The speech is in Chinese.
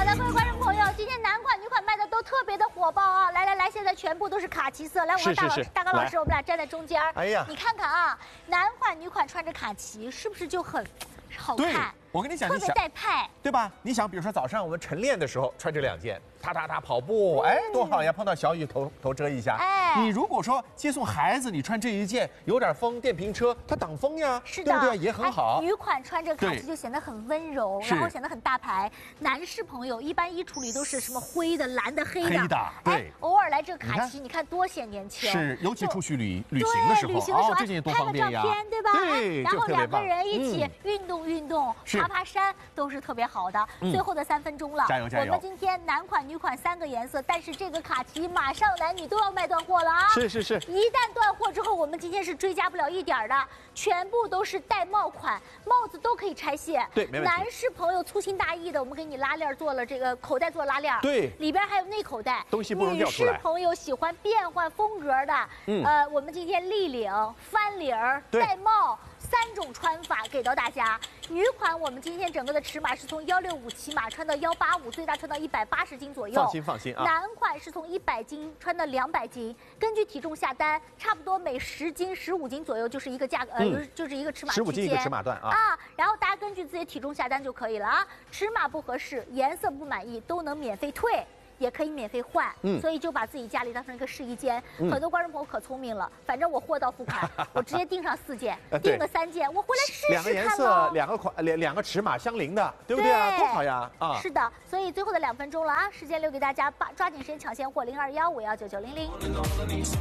的，各位观众朋友，今天男款、女款卖的都特别的火爆啊！来，现在全部都是卡其色。来，我和大刚老师，我们俩站在中间。 哎呀， 你看看啊，男款、女款穿着卡其，是不是就很好看？ 我跟你讲， 特别带派， 对吧？你想，比如说早上我们晨练的时候穿这2件，踏跑步，哎，多好呀！碰到小雨头遮一下。哎，你如果说接送孩子，你穿这一件，有点风，电瓶车它挡风呀， 是的， 对不对？也很好。 女款穿着卡其就显得很温柔，然后显得很大牌。男士朋友一般衣橱里都是什么灰的、蓝的、黑的， 对， 偶尔来这个卡其，你看多显年轻。 是，尤其出去旅行的时候，这件多方便呀。 拍个照片，对吧？ 对， 然后2个人一起运动，爬山都是特别好的。最后的3分钟了， 加油！ 我们今天男款、女款3个颜色，但是这个卡其马上男女都要卖断货了啊！ 是。 一旦断货之后，我们今天是追加不了一点的，全部都是带帽款，帽子都可以拆卸。 对，没问题。 男士朋友粗心大意的，我们给你拉链做了这个口袋做拉链， 对， 里边还有内口袋， 东西不容易掉出来。 女士朋友喜欢变换风格的，我们今天立领、翻领、戴帽。3种穿法给到大家。女款我们今天整个的尺码是从165起码穿到185，最大穿到180斤左右。 放心啊。 男款是从100斤穿到200斤，根据体重下单，差不多每10斤、15斤左右就是一个价格，就是一个尺码区间。15斤一个尺码段啊。 然后大家根据自己体重下单就可以了啊。尺码不合适、颜色不满意都能免费退。也可以免费换，所以就把自己家里当成一个试衣间。很多观众朋友可聪明了，反正我货到付款，我直接订上4件，订个3件，我回来试 2个颜色、2个尺码相邻的，对不对啊？多好呀！啊， 是的，所以最后的2分钟了啊，时间留给大家，抓紧时间抢现货，0215199900。